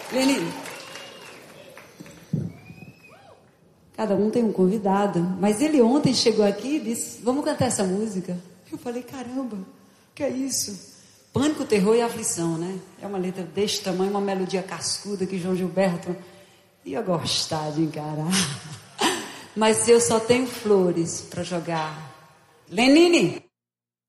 Lenine. Cada um tem um convidado. Mas ele ontem chegou aqui e disse, vamos cantar essa música. Eu falei, caramba, que é isso? Pânico, terror e aflição, né? É uma letra deste tamanho, uma melodia cascuda que João Gilberto ia gostar de encarar. Mas eu só tenho flores para jogar. Lenine!